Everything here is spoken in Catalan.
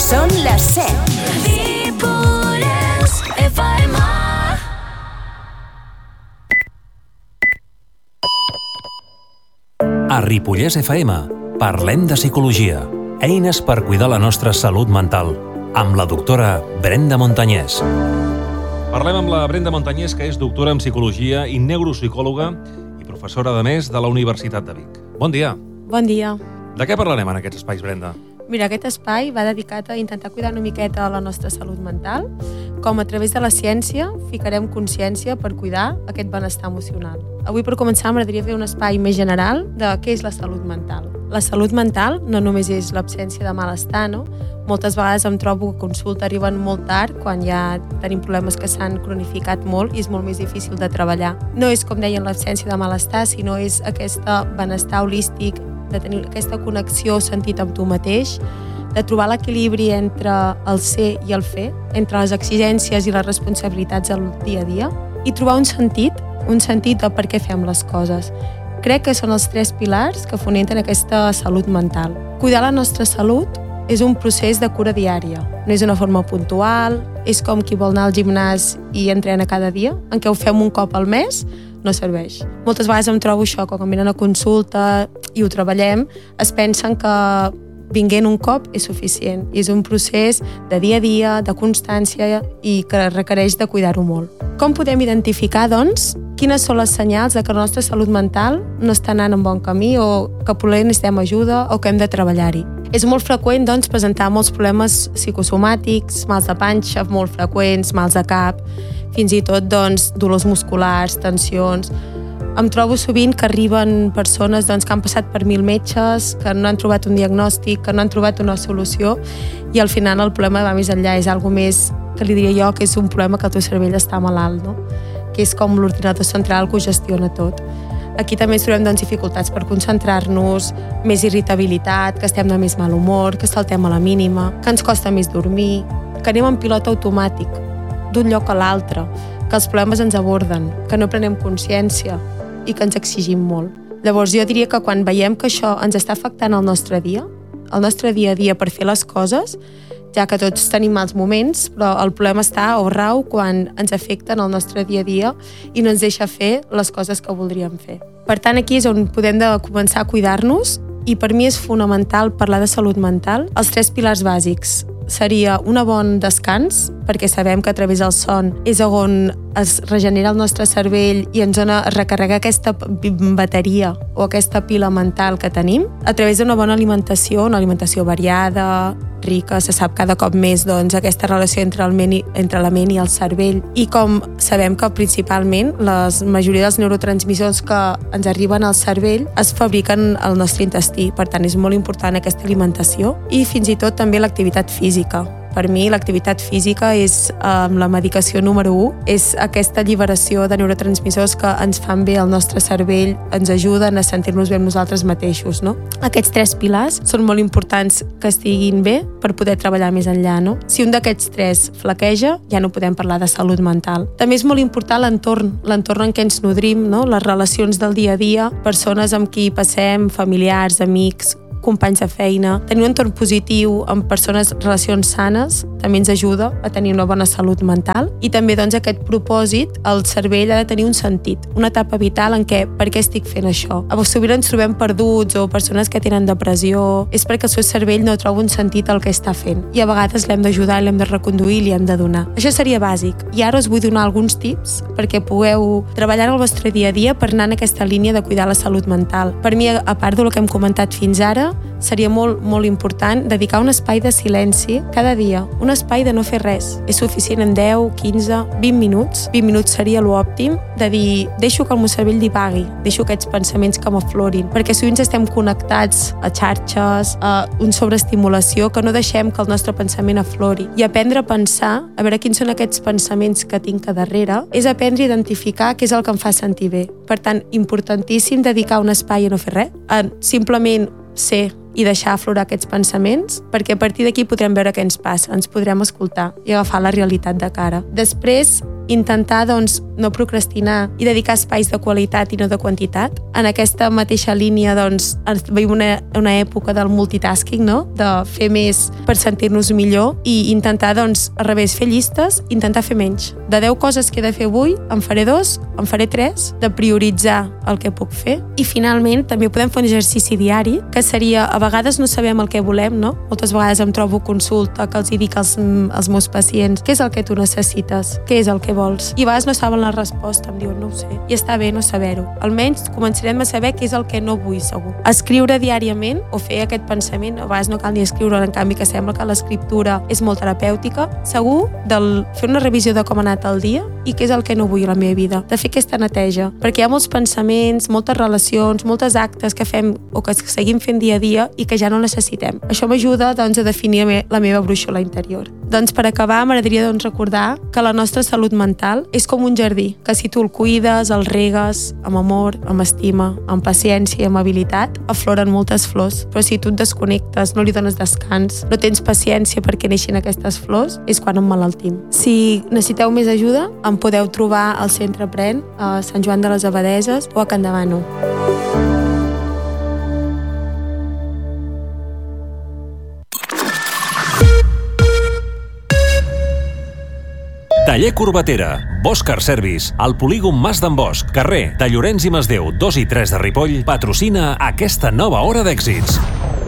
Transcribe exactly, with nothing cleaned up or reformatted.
Són les set. Ripollès F M. A Ripollès F M parlem de psicologia, eines per cuidar la nostra salut mental, amb la doctora Brenda Montañés. Parlem amb la Brenda Montañés, que és doctora en psicologia i neuropsicòloga i professora, a més, de la Universitat de Vic. Bon dia. Bon dia. De què parlarem en aquests espais, Brenda? Mira, aquest espai va dedicat a intentar cuidar una miqueta la nostra salut mental, com a través de la ciència ficarem consciència per cuidar aquest benestar emocional. Avui, per començar, m'agradaria fer un espai més general de què és la salut mental. La salut mental no només és l'absència de malestar, no? Moltes vegades em trobo que a consulta arriben molt tard, quan ja tenim problemes que s'han cronificat molt i és molt més difícil de treballar. No és, com deien, l'absència de malestar, sinó és aquest benestar holístic, de tenir aquesta connexió, sentit amb tu mateix, de trobar l'equilibri entre el ser i el fer, entre les exigències i les responsabilitats del dia a dia, i trobar un sentit, un sentit de per què fem les coses. Crec que són els tres pilars que fonenten aquesta salut mental. Cuidar la nostra salut és un procés de cura diària, no és una forma puntual, és com qui vol anar al gimnàs i entrena cada dia, en què ho fem un cop al mes, no serveix. Moltes vegades em trobo això, que quan venen a consulta i ho treballem, es pensen que vinguent un cop és suficient. I és un procés de dia a dia, de constància i que requereix de cuidar-ho molt. Com podem identificar, doncs, quines són les senyals de que la nostra salut mental no està anant en bon camí o que potser necessitem ajuda o que hem de treballar-hi? És molt freqüent, doncs, presentar molts problemes psicosomàtics, mals de panxa molt freqüents, mals de cap, fins i tot, doncs, dolors musculars, tensions. Em trobo sovint que arriben persones, doncs, que han passat per mil metges, que no han trobat un diagnòstic, que no han trobat una solució i al final el problema va més enllà, és algo més que li diria jo que és un problema que el teu cervell està malalt, no? Que és com l'ordinador central que ho gestiona tot. Aquí també ens trobem, doncs, dificultats per concentrar-nos, més irritabilitat, que estem de més mal humor, que saltem a la mínima, que ens costa més dormir, que anem en pilot automàtic, d'un lloc a l'altre, que els problemes ens aborden, que no prenem consciència i que ens exigim molt. Llavors jo diria que quan veiem que això ens està afectant el nostre dia, el nostre dia a dia per fer les coses, ja que tots tenim mals moments, però el problema està o rau quan ens afecten el nostre dia a dia i no ens deixa fer les coses que voldríem fer. Per tant, aquí és on podem de començar a cuidar-nos i per mi és fonamental parlar de salut mental. Els tres pilars bàsics seria un bon descans, perquè sabem que a través del son és on es regenera el nostre cervell i ens dona a recarregar aquesta bateria o aquesta pila mental que tenim. A través d'una bona alimentació, una alimentació variada, rica, se sap cada cop més, doncs, aquesta relació entre, el ment i, entre la ment i el cervell. I com sabem que principalment la majoria dels neurotransmissors que ens arriben al cervell es fabriquen al nostre intestí. Per tant, és molt important aquesta alimentació i fins i tot també l'activitat física. Per mi, l'activitat física és um, la medicació número u, és aquesta alliberació de neurotransmissors que ens fan bé al nostre cervell, ens ajuden a sentir-nos bé amb nosaltres mateixos, no? Aquests tres pilars són molt importants que estiguin bé per poder treballar més enllà, no? Si un d'aquests tres flaqueja, ja no podem parlar de salut mental. També és molt important l'entorn, l'entorn en què ens nodrim, no? Les relacions del dia a dia, persones amb qui passem, familiars, amics, companys de feina. Tenir un entorn positiu amb persones, relacions sanes, també ens ajuda a tenir una bona salut mental. I també, doncs, aquest propòsit, el cervell ha de tenir un sentit, una etapa vital en què, per què estic fent això? A sovint ens trobem perduts o persones que tenen depressió, és perquè el seu cervell no troba un sentit al que està fent. I a vegades l'hem d'ajudar, l'hem de reconduir i li hem de donar. Això seria bàsic. I ara us vull donar alguns tips perquè pugueu treballar en el vostre dia a dia per anar en aquesta línia de cuidar la salut mental. Per mi, a part del que hem comentat fins ara, seria molt, molt important dedicar un espai de silenci cada dia, un espai de no fer res. És suficient en deu, quinze, vint minuts. vint minuts seria l'òptim de dir, deixo que el meu cervell divagui, deixo aquests pensaments que m'aflorin, perquè sovint estem connectats a xarxes, a una sobreestimulació, que no deixem que el nostre pensament aflori. I aprendre a pensar, a veure quins són aquests pensaments que tinc a darrere, és aprendre a identificar què és el que em fa sentir bé. Per tant, importantíssim dedicar un espai a no fer res, a simplement ser i deixar aflorar aquests pensaments, perquè a partir d'aquí podrem veure què ens passa, ens podrem escoltar i agafar la realitat de cara. Després, intentar doncs, no procrastinar i dedicar espais de qualitat i no de quantitat. En aquesta mateixa línia doncs, veiem una, una època del multitasking, no? De fer més per sentir-nos millor i intentar, doncs, al revés, fer llistes, intentar fer menys. De deu coses que he de fer avui, en faré dos, en faré tres, de prioritzar el que puc fer. I finalment també podem fer un exercici diari, que seria, a vegades no sabem el que volem, no? Moltes vegades em trobo consulta que els hi dic als, als meus pacients què és el que tu necessites, què és el que vols. I a vegades no saben la resposta, em diuen no ho sé. I està bé no saber-ho. Almenys començarem a saber què és el que no vull segur. Escriure diàriament o fer aquest pensament, a vegades no cal ni escriure, en canvi que sembla que l'escriptura és molt terapèutica, segur del fer una revisió de com ha anat el dia i què és el que no vull a la meva vida, de fer aquesta neteja, perquè hi ha molts pensaments, moltes relacions, moltes actes que fem o que seguim fent dia a dia i que ja no necessitem. Això m'ajuda doncs, a definir la meva brúixola interior. Doncs per acabar m'agradaria doncs, recordar que la nostra salut mental és com un jardí, que si tu el cuides, el regues amb amor, amb estima, amb paciència i amabilitat, afloren moltes flors. Però si tu et desconnectes, no li dones descans, no tens paciència perquè neixin aquestes flors, és quan emmalaltim. Si necessiteu més ajuda, em podeu trobar al Centre Pren, a Sant Joan de les Abadeses o a Can Davano. Taller Corbatera, Bosch Car Service, al polígon Mas d'en Bosch, carrer de Llorenç i Masdeu, dos i tres de Ripoll, patrocina aquesta nova hora d'èxits.